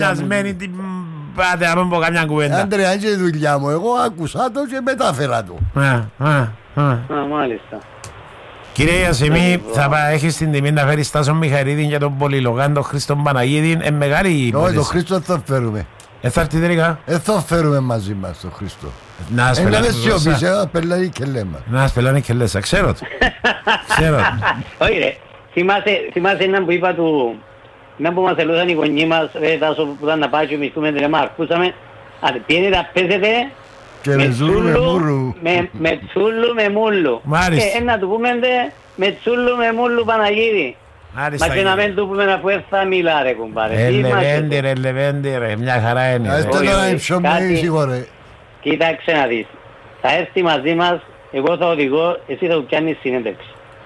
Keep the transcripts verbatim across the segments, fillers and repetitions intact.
Πιασμένη την... Πάτε να πω καμιά κουβέντα. Άντρε, αν και δουλειά μου, εγώ άκουσα το και μετάφερα το. Α, μάλιστα. Κύριε Ιασεμή, θα έχεις την τιμή να φέρεις Στάσον Μιχαρίδη για τον Πολυλογάν, τον Χρήστον Παναγίδη. Είναι μεγάλη η υπόθεση. Όχι, τον Χρήστο θα φέρουμε. Ε, θα έρθει τελικά. Ε, θα φέρουμε μαζί μας τον Χρήστο. Να ας πελάνε και λέμε. Να ας πελάνε και λες, ξέρω το. Ξέρω το. Όχι ρε, θυμάσαι έναν που είπα του... Να που μας ελούσαν οι γονείς μας, ρε Τάσο που ήταν να πάει και μισθούμε την αίμα, ακούσαμε. Αν πιένετε να παίζετε με τσούλου με τσούλου με μούλου. Μάλιστα. Ε, να του πούμε με τσούλου με μούλου Παναγίδη. Μα και να μην του πούμε να που θα μιλά ρε κουμπάρε. Ε, λεβέντη ρε, λεβέντη ρε, μια χαρά είναι. Ας το να υψωμένει σίγουρα. Κοίταξε να δεις. Θα έρθει μαζί μας, εγώ θα οδηγώ, εσύ θα του πιάνεις συνέντευξη.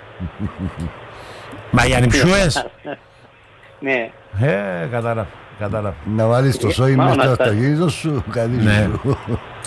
Μα για νηψούες. Ναι. Ε, κατάλαβα, κατάλαβα. Να βάλεις το σόι μες στο αυτοκίνητο σου, κάτι σου.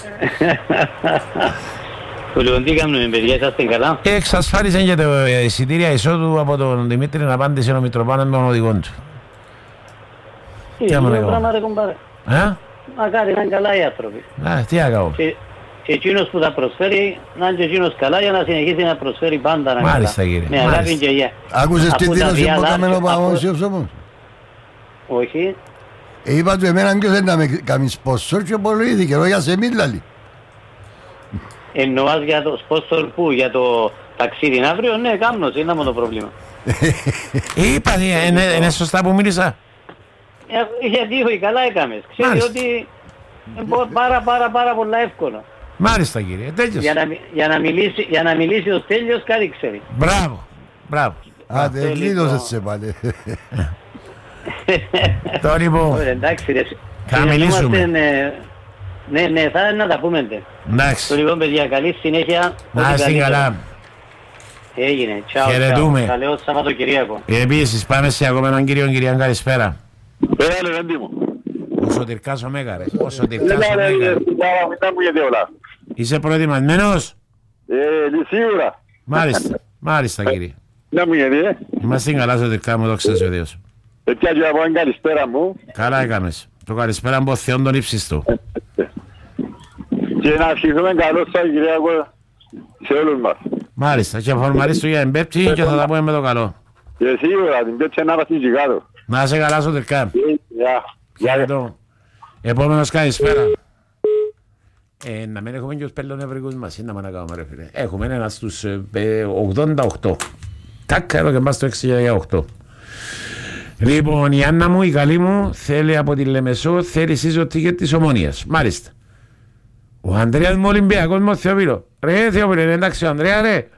Που λοιπόν τι κάνουμε παιδιά, είσαστε καλά. Εξασφάλισαν για το εισιτήρια εισόδου από τον Δημήτρη να απάντησε ο Μητροπάνος με τον οδηγό του. Τι είναι πράγμα ρε κομπάρε. Μακάρι να είναι καλά οι άνθρωποι. Α, τι έκαω. Και εκείνος που θα προσφέρει να είναι και εκείνος καλά για να συνεχίσει να προσφέρει πάντα να καλά. Μάλιστα κύριε. Με αγάπη και γεια. Άκουσες τι δήλωση που έκαμε ο Παγώσιος όμως. Όχι. Είπα του εμένα ποιος είναι να με κάνεις σπόσορ και πολύ καιρό για σε μίλαλη. Εννοάς για το σπόσορ που, για το ταξίδι αύριο, ναι, κάμνος, είναι μόνο το πρόβλημα. Είπα, είναι σωστά που μίλησα. Γιατί όχι, καλά έκαμες. Ξέρεις ότι πάρα πάρα πάρα πολλά εύκολο. Μάλιστα κύριε, τέλειος. Για να, για να, μιλήσει, για να μιλήσει ο Στέλιος κάτι ξέρει. Μπράβο, μπράβο. Άντε, κλείδωσες σε πάλι. Το λοιπόν, εντάξει ρε. θα μιλήσουμε. Ναι, ναι, θα να τα πούμε. Εντάξει. Το λοιπόν παιδιά, καλή συνέχεια. Να είστε καλά. Έγινε, τσάου. Χαιρετούμε. Καλό Σαββατοκυριακό. Επίσης πάμε σε ακόμα έναν κύριο κυρία, καλησπέρα. Πέρα λεβέντη μου. Ο Σωτηρκάς ο Μέγαρες. Ο Σωτηρκάς ο Μέγαρες. Είσαι προετοιμασμένος? Ε, σίγουρα. Μάλιστα, μάλιστα κύριε. Να μου γιατί, ε. Είμαστε καλά Σωτηρκά μου, δόξα σε Διός. Έτσι και από την καλησπέρα μου. Καλά έκαμες. Το καλησπέρα από Θεόν τον ύψιστο. Και να ευχηθούμε καλό Σαββατοκυριακό σε όλους μας. Μάλιστα, και φορμαρίς του για την Πέπτη και θα τα πούμε με το καλό. Και σίγουρα την Πέπτη να πας στην κάτω. Να είσαι καλά Σωτηρκά. Γεια. Επόμενος καλησπέρα. Ε, να μην έχουμε και τους πελονευρικούς μας, είναι να μην κάνουμε ρε φίλε. Έχουμε ένα στους ε, ογδόντα οκτώ. Τάκα εδώ και μας το έξι για οκτώ. Λοιπόν, η Άννα μου, η καλή μου, θέλει από τη Λεμεσό, θέλει σύζο τίκετ της Ομόνιας. Μάλιστα. Ο Ανδρέας μου Ολυμπιακός μου Θεοπύρο. Ρε Θεοπύρο, είναι εντάξει ο Ανδρέα ρε.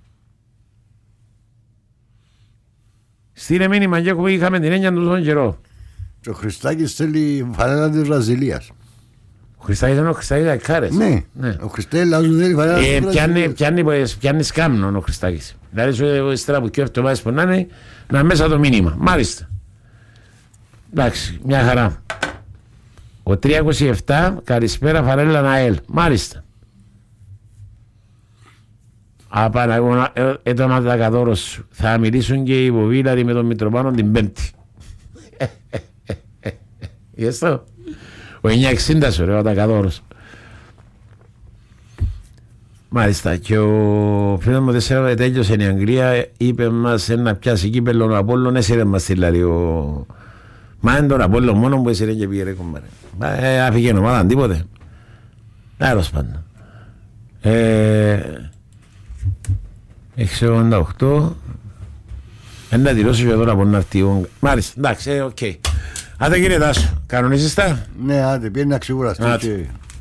Στείλε μήνυμα και έχουμε είχαμε την έννοια του τον καιρό. Ο Χριστάκης θέλει φανέλα της Βραζιλίας. Ο Χριστάκης είναι ο Χριστάκης Ακάρες. Ναι, ναι. Ο Χριστάκης λάζου θέλει φανέλα της Βραζιλίας. Πιάνει, πιάνει σκάμνον ο Χριστάκης. Δηλαδή σου ύστερα από δύο εβδομάδες που να είναι, να μέσα το μήνυμα. Μάλιστα. Εντάξει, μια χαρά. Ο τριακόσια είκοσι επτά, καλησπέρα Φαρέλα Ναέλ. Μάλιστα. Απαναγώνα, έτομα τα κατόρος. Θα μιλήσουν και οι υποβίλαροι με τον Μητροπάνο την Πέμπτη. Είδες το. Ο εννιακόσια εξήντα σου ρε ο Τακαδόρος. Μάλιστα, και ο φίλος μου τέσσερα τέλειωσε η Αγγλία, είπε μας να πιάσει κύπελλον ο Απόλλων, έσυρε μας δηλαδή ο... Μα είναι τον Απόλλων μόνο που έσυρε και πήγε ρε κομπάρε. Ε, αφήγε ομάδα, τίποτε. Άρρος πάντα. εξήντα ογδόντα οκτώ. Ένα τηρώσω και εδώ να πω να έρθει. Μάλιστα, εντάξει, ε, οκ. Άντε κύριε Τάσο, κανονίζεις τα. Ναι, άντε, πιένει να ξεγουραστεί και...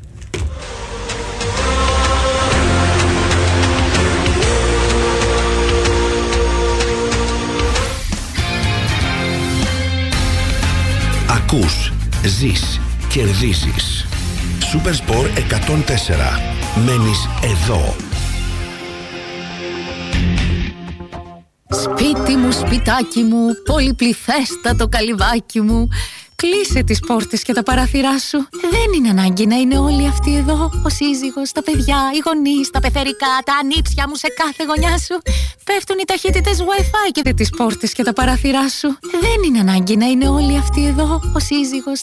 Ακούς, ζεις, κερδίζεις. Supersport εκατόν τέσσερα. Μένεις εδώ. Σπίτι μου, σπιτάκι μου, πολυπληθέστατο καλυβάκι μου. Κλείσε τις πόρτες και τα παράθυρά σου. Δεν είναι ανάγκη να είναι όλοι αυτοί εδώ. Ο σύζυγος, τα παιδιά, οι γονείς, τα πεθερικά, τα ανήψια μου σε κάθε γωνιά σου. Πέφτουν οι ταχύτητες Wi-Fi και τις πόρτες και τα παράθυρά σου. Δεν είναι ανάγκη να είναι όλοι αυτοί εδώ. Ο σύζυγος,